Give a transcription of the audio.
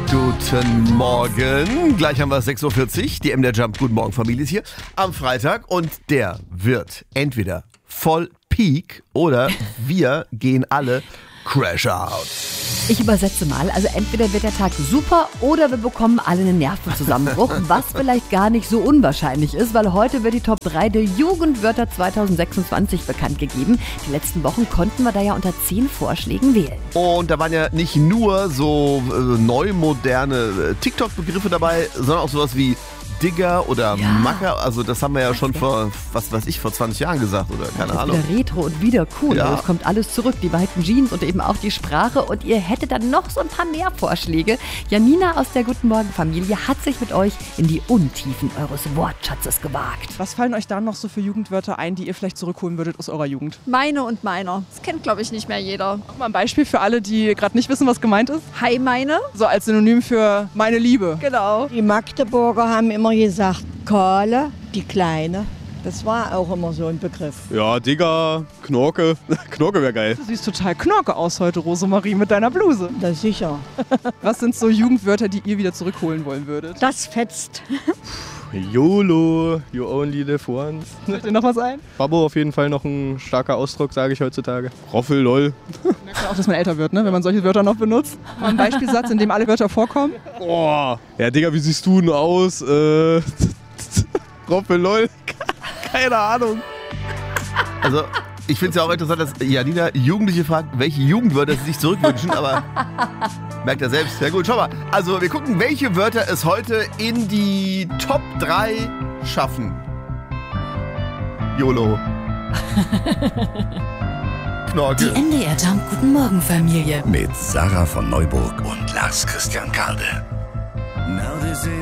Guten Morgen. Gleich haben wir 6.40 Uhr. Die MDR Jump Guten Morgen Familie ist hier am Freitag. Und der wird entweder voll Peak oder wir gehen alle Crash out. Ich übersetze mal. Also entweder wird der Tag super oder wir bekommen alle einen Nervenzusammenbruch, was vielleicht gar nicht so unwahrscheinlich ist, weil heute wird die Top 3 der Jugendwörter 2026 bekannt gegeben. Die letzten Wochen konnten wir da ja unter 10 Vorschlägen wählen. Und da waren ja nicht nur so neu moderne TikTok-Begriffe dabei, sondern auch sowas wie Digger oder Macker. Also das haben wir ja schon vor 20 Jahren gesagt oder keine Ahnung. Wieder Retro und wieder cool. Ja. Also es kommt alles zurück, die weiten Jeans und eben auch die Sprache. Und ihr hättet dann noch so ein paar mehr Vorschläge. Janina aus der Guten Morgen Familie hat sich mit euch in die Untiefen eures Wortschatzes gewagt. Was fallen euch da noch so für Jugendwörter ein, die ihr vielleicht zurückholen würdet aus eurer Jugend? Meine und meiner. Das kennt, glaube ich, nicht mehr jeder. Mal ein Beispiel für alle, die gerade nicht wissen, was gemeint ist. Hi, meine. So als Synonym für meine Liebe. Genau. Die Magdeburger haben immer gesagt, Kahle, die Kleine. Das war auch immer so ein Begriff. Ja, Digga, Knorke. Knorke wäre geil. Du siehst total knorke aus heute, Rosemarie, mit deiner Bluse. Das sicher. Was sind so Jugendwörter, die ihr wieder zurückholen wollen würdet? Das fetzt. YOLO, you only live once. Fällt dir noch was ein? Babbo auf jeden Fall noch ein starker Ausdruck, sage ich heutzutage. Roffel, lol. Merkt ja auch, dass man älter wird, ne? Wenn man solche Wörter noch benutzt. Mal ein Beispielsatz, in dem alle Wörter vorkommen. Boah. Ja, Digga, wie siehst du denn aus? Roffel, lol. Keine Ahnung. Also ich finde es ja auch interessant, dass Janina Jugendliche fragt, welche Jugendwörter sie sich zurückwünschen, aber merkt er selbst. Ja gut, schau mal. Also wir gucken, welche Wörter es heute in die Top 3 schaffen. YOLO. Knorke. Die MDR Jump Guten Morgen Familie. Mit Sarah von Neuburg und Lars Christian Kade.